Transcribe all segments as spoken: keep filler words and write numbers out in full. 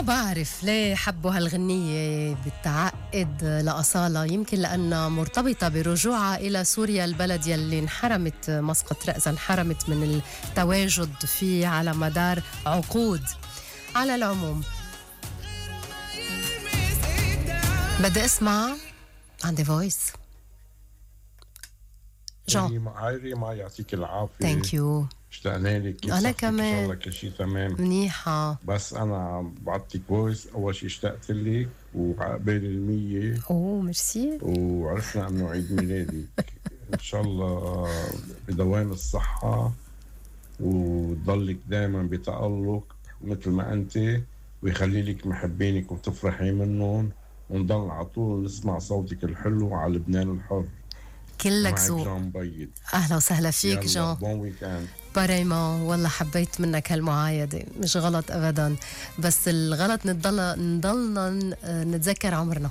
ما بعرف ليه حبوا هالغنية بالتعقد لأصالة. يمكن لأنها مرتبطة برجوعها إلى سوريا، البلد يلي انحرمت مسقط رأسا، انحرمت من التواجد فيه على مدار عقود. على العموم بدي اسمع عندي فويس جون. هاي ريما، يعطيك العافية. ثانك يو. اشتقنا لك. كيف أنا صحتك؟ كمان. ان شاء الله كل شيء تمام. منيحة. بس انا بعطيك فويس. اول شيء اشتقت لك وعقبال المية. اوه ميرسي. وعرفنا انه عيد ميلادك. ان شاء الله بدوام الصحة وتضلك دائما بتألق مثل ما انت، ويخلي لك محبينك وتفرحي منهم، ونضل على طول نسمع صوتك الحلو على لبنان الحر. كلك معك ذوق. جون بيض. اهلا وسهلا فيك جون. بون ويكاند. بريما، والله حبيت منك هالمعايدة، مش غلط أبدا، بس الغلط نضل نضلنا نتذكر عمرنا.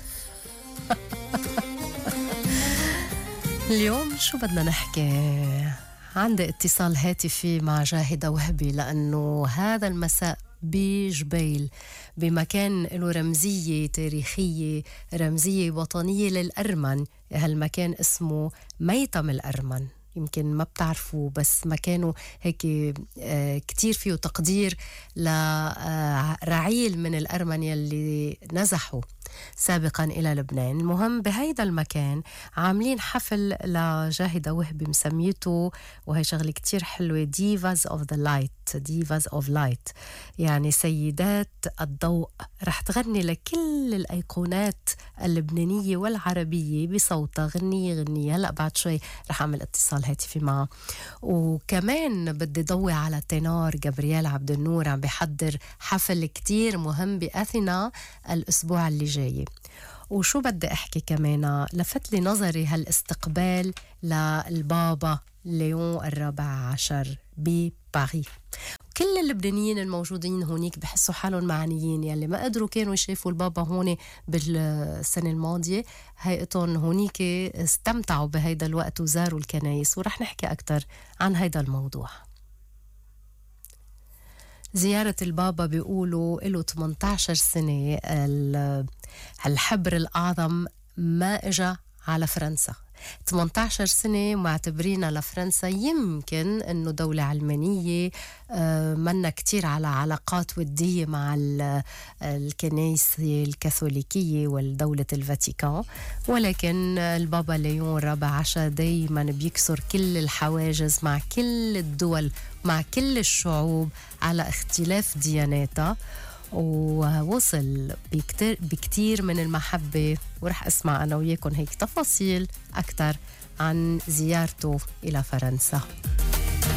اليوم شو بدنا نحكي؟ عندي اتصال هاتفي مع جاهدة وهبي، لأنه هذا المساء بجبيل، بمكان له رمزية تاريخية، رمزية وطنية للأرمن. هالمكان اسمه ميتم الأرمن، يمكن ما بتعرفوا، بس مكانه هيك آه كتير فيه تقدير لرعيل من الأرمن يلي نزحوا سابقا إلى لبنان. المهم بهيدا المكان عاملين حفل لجاهدة وهبي مسميته، وهي شغلة كتير حلوة، ديفاز اوف ذا لايت. ديفاز اوف لايت يعني سيدات الضوء. رح تغني لكل الأيقونات اللبنانية والعربية بصوتها، غنية غنية. هلأ بعد شوي رح أعمل اتصال هاتفي معه. وكمان بدي ضوي على تينار جابرييل عبد النور، عم بيحضر حفل كتير مهم بأثينا الأسبوع اللي جاي. وشو بدي أحكي كمان، لفت لي نظري هالاستقبال للبابا ليون الرابع عشر بباريس. كل اللبنانيين الموجودين هونيك بحسوا حالهم معنيين، يلي ما قدروا كانوا يشوفوا البابا هون بالسنة الماضية، هيئتهم هونيك استمتعوا بهيدا الوقت وزاروا الكنايس. ورح نحكي أكتر عن هيدا الموضوع. زيارة البابا بيقولوا له ثمانية عشر سنة، الحبر الأعظم ما إجا على فرنسا. ثمانية عشر سنة معتبرينها لفرنسا يمكن أنه دولة علمانية، منا كتير على علاقات ودية مع الكنائس الكاثوليكية والدولة الفاتيكان، ولكن البابا ليون الرابع عشر دايما بيكسر كل الحواجز مع كل الدول، مع كل الشعوب على اختلاف دياناتها، ووصل بكتير, بكتير من المحبة. ورح أسمع أنا وياكم هيك تفاصيل أكتر عن زيارته إلى فرنسا.